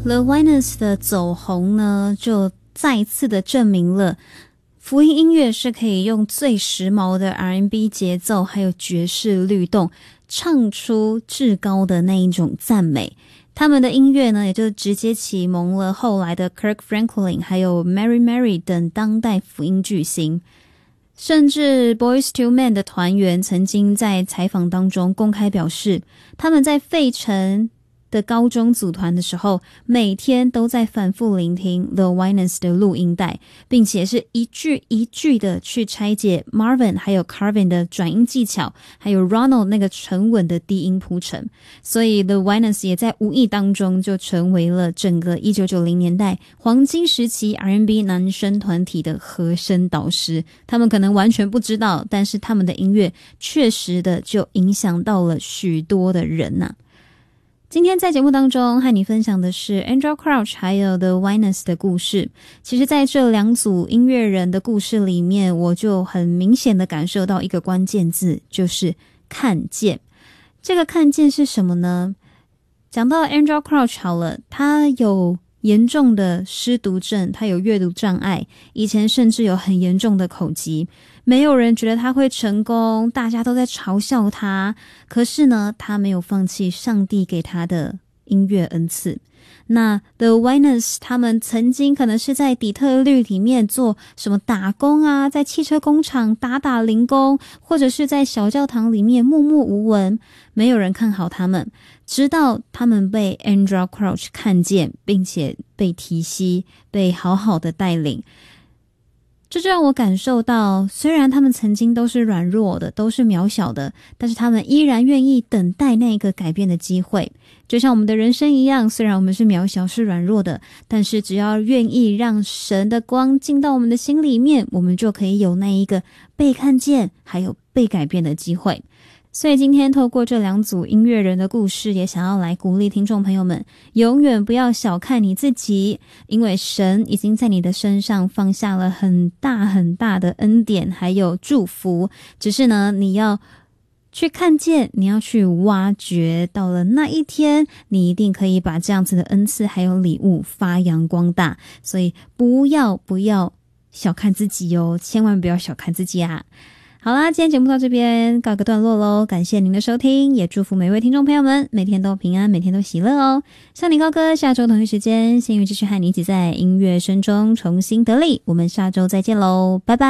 The Winans 的走红呢，就再一次的证明了福音音乐是可以用最时髦的 R&B 节奏还有爵士律动唱出至高的那一种赞美。他们的音乐呢，也就直接启蒙了后来的 Kirk Franklin 还有 Mary Mary 等当代福音巨星。甚至 Boyz II Men 的团员曾经在采访当中公开表示，他们在费城的高中组团的时候，每天都在反复聆听 The Winans 的录音带，并且是一句一句的去拆解 Marvin 还有 Carvin 的转音技巧，还有 Ronald 那个沉稳的低音铺陈。所以 The Winans 也在无意当中就成为了整个1990年代黄金时期 R&B 男生团体的和声导师。他们可能完全不知道，但是他们的音乐确实的就影响到了许多的人啊。今天在节目当中和你分享的是 Andraé Crouch 还有 The Winans 的故事。其实在这两组音乐人的故事里面，我就很明显的感受到一个关键字，就是看见。这个看见是什么呢？讲到 Andraé Crouch 好了，他有严重的失读症，他有阅读障碍，以前甚至有很严重的口疾，没有人觉得他会成功，大家都在嘲笑他。可是呢，他没有放弃上帝给他的音乐恩赐。那 The Winans 他们曾经可能是在底特律里面做什么打工啊，在汽车工厂打零工，或者是在小教堂里面默默无闻，没有人看好他们，直到他们被 Andraé Crouch 看见，并且被提携，被好好的带领。这就让我感受到，虽然他们曾经都是软弱的，都是渺小的，但是他们依然愿意等待那个改变的机会。就像我们的人生一样，虽然我们是渺小是软弱的，但是只要愿意让神的光进到我们的心里面，我们就可以有那一个被看见还有被改变的机会。所以今天透过这两组音乐人的故事，也想要来鼓励听众朋友们，永远不要小看你自己，因为神已经在你的身上放下了很大很大的恩典还有祝福，只是呢，你要去看见，你要去挖掘，到了那一天，你一定可以把这样子的恩赐还有礼物发扬光大。所以不要小看自己哦，千万不要小看自己啊。好啦，今天节目到这边告个段落咯，感谢您的收听，也祝福每位听众朋友们每天都平安，每天都喜乐哦。向你高歌，下周同一时间，幸运继续和你一起在音乐声中重新得力，我们下周再见咯，拜拜。